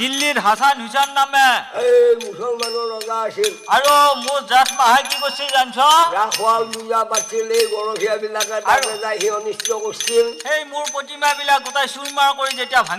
দিল্লীত হাসান হুসেন নামে এই মুছলমানৰ ৰজা আছিল আৰু মোৰ জাজ মাহে কি কৈছিল জানছ ৰাখোৱাল পূজা পাতিছিল এই গৰখীয়াবিলাকে তাতে যাই সি অনিষ্ট কৰিছিল সেই মোৰ প্ৰতিমাবিলাক গোটাই চুৰমাৰ কৰি যেতিয়া